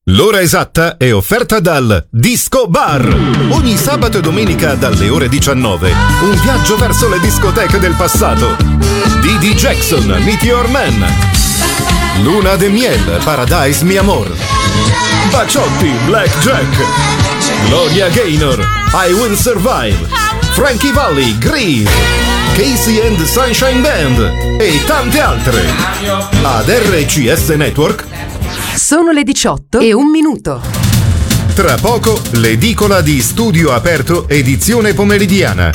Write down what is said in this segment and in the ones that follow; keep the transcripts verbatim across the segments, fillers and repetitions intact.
L'ora esatta è offerta dal Disco Bar. Ogni sabato e domenica dalle ore diciannove, un viaggio verso le discoteche del passato. Didi Jackson, Meteor Man. Luna de Miel, Paradise Mi Amor. Baciotti, Black Jack. Gloria Gaynor, I Will Survive. Frankie Valli, Grease. Casey and the Sunshine Band e tante altre. Ad R C S Network sono le diciotto e un minuto. Tra poco l'edicola di Studio Aperto edizione pomeridiana.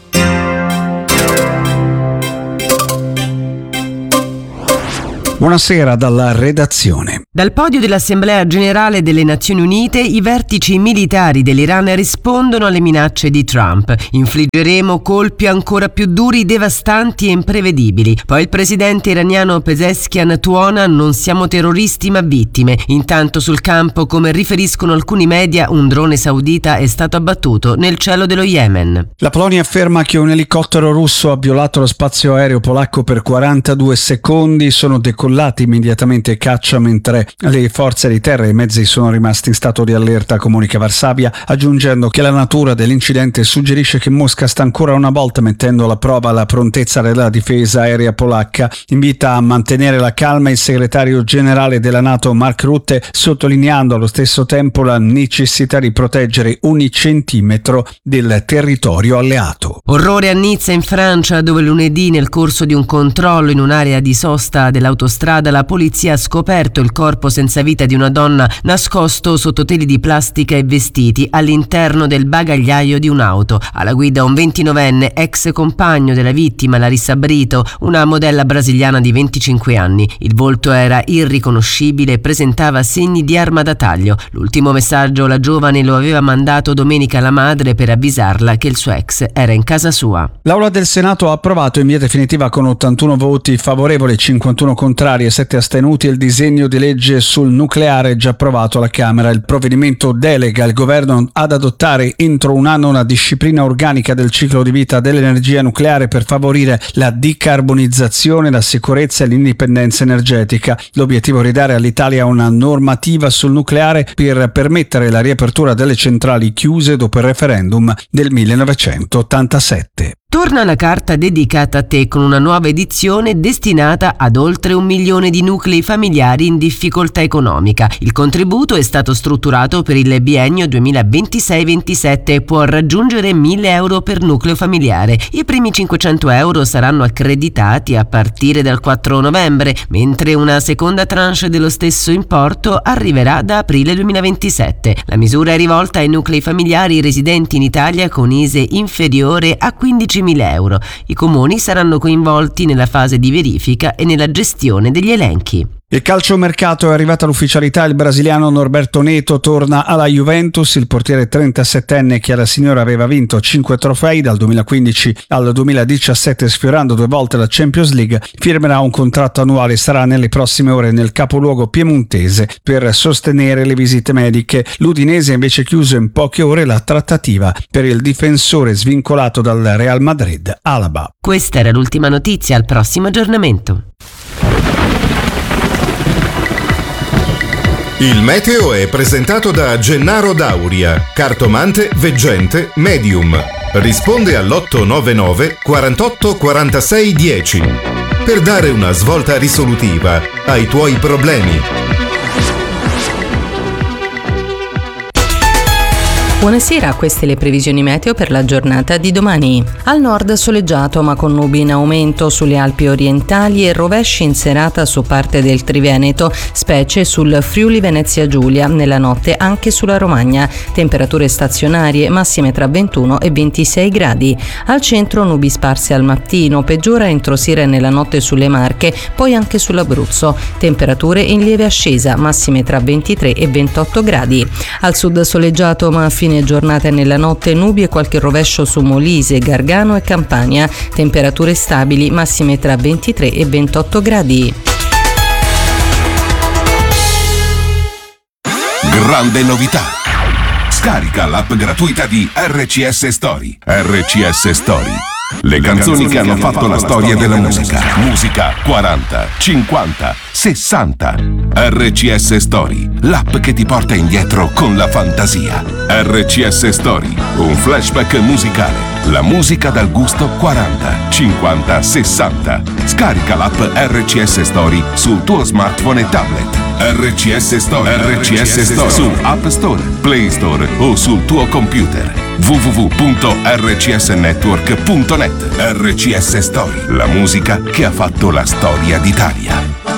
Buonasera dalla redazione. Dal podio dell'Assemblea Generale delle Nazioni Unite, i vertici militari dell'Iran rispondono alle minacce di Trump. Infliggeremo colpi ancora più duri, devastanti e imprevedibili. Poi il presidente iraniano Pezeshkian tuona: non siamo terroristi ma vittime. Intanto sul campo, come riferiscono alcuni media, un drone saudita è stato abbattuto nel cielo dello Yemen. La Polonia afferma che un elicottero russo ha violato lo spazio aereo polacco per quarantadue secondi. Sono decollati immediatamente caccia mentre le forze di terra e i mezzi sono rimasti in stato di allerta, comunica Varsavia, aggiungendo che la natura dell'incidente suggerisce che Mosca sta ancora una volta mettendo alla prova la prontezza della difesa aerea polacca. Invita a mantenere la calma il segretario generale della NATO Mark Rutte, sottolineando allo stesso tempo la necessità di proteggere ogni centimetro del territorio alleato. Orrore a Nizza in Francia, dove lunedì nel corso di un controllo in un'area di sosta dell'autostrada la polizia ha scoperto il corpo senza vita di una donna nascosto sotto teli di plastica e vestiti all'interno del bagagliaio di un'auto. Alla guida un ventinovenne ex compagno della vittima, Larissa Brito, una modella brasiliana di venticinque anni. Il volto era irriconoscibile e presentava segni di arma da taglio. L'ultimo messaggio la giovane lo aveva mandato domenica alla madre per avvisarla che il suo ex era in casa sua. L'Aula del Senato ha approvato in via definitiva con ottantuno voti favorevoli, cinquantuno contrari e sette astenuti il disegno di legge sul nucleare già approvato alla Camera. Il provvedimento delega il governo ad adottare entro un anno una disciplina organica del ciclo di vita dell'energia nucleare per favorire la decarbonizzazione, la sicurezza e l'indipendenza energetica. L'obiettivo è ridare all'Italia una normativa sul nucleare per permettere la riapertura delle centrali chiuse dopo il referendum del millenovecentottantasette. Torna la carta dedicata a te con una nuova edizione destinata ad oltre un milione di nuclei familiari in difficoltà economica. Il contributo è stato strutturato per il biennio duemilaventisei ventisette e può raggiungere mille euro per nucleo familiare. I primi cinquecento euro saranno accreditati a partire dal quattro novembre, mentre una seconda tranche dello stesso importo arriverà da aprile duemilaventisette. La misura è rivolta ai nuclei familiari residenti in Italia con I S E inferiore a quindicimila euro. I comuni saranno coinvolti nella fase di verifica e nella gestione degli elenchi. Il calciomercato è arrivata l'ufficialità, il brasiliano Norberto Neto torna alla Juventus. Il portiere trentasettenne che alla signora aveva vinto cinque trofei dal duemilaquindici al duemiladiciassette sfiorando due volte la Champions League firmerà un contratto annuale e sarà nelle prossime ore nel capoluogo piemontese per sostenere le visite mediche. L'Udinese ha invece chiuso in poche ore la trattativa per il difensore svincolato dal Real Madrid, Alaba. Questa era l'ultima notizia, al prossimo aggiornamento. Il meteo è presentato da Gennaro Dauria, cartomante, veggente, medium. Risponde all'otto nove nove quarantotto quarantasei dieci per dare una svolta risolutiva ai tuoi problemi. Buonasera, queste le previsioni meteo per la giornata di domani. Al nord soleggiato ma con nubi in aumento sulle Alpi orientali e rovesci in serata su parte del Triveneto, specie sul Friuli Venezia Giulia, nella notte anche sulla Romagna. Temperature stazionarie massime tra ventuno e ventisei gradi. Al centro nubi sparse al mattino, peggiora entro sera e nella notte sulle Marche, poi anche sull'Abruzzo. Temperature in lieve ascesa, massime tra ventitré e ventotto gradi. Al sud soleggiato ma a fine giornata e nella notte nubi e qualche rovescio su Molise, Gargano e Campania. Temperature stabili, massime tra ventitré e ventotto gradi. Grande novità! Scarica l'app gratuita di R C S Story. R C S Story. Le canzoni che hanno fatto la storia della musica. Musica quaranta, cinquanta, sessanta. R C S Story, l'app che ti porta indietro con la fantasia. R C S Story, un flashback musicale. La musica dal gusto quaranta, cinquanta, sessanta. Scarica l'app R C S Story sul tuo smartphone e tablet. R C S Story, R C S Story su App Store, Play Store o sul tuo computer. w w w punto r c s network punto net. R C S Story, la musica che ha fatto la storia d'Italia.